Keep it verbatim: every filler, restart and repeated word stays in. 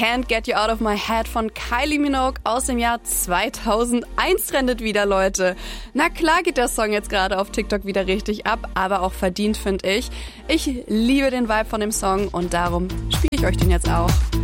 Can't Get You Out of My Head von Kylie Minogue aus dem Jahr zweitausendeins trendet wieder, Leute. Na klar geht der Song jetzt gerade auf TikTok wieder richtig ab, aber auch verdient, finde ich. Ich liebe den Vibe von dem Song und darum spiele ich euch den jetzt auch.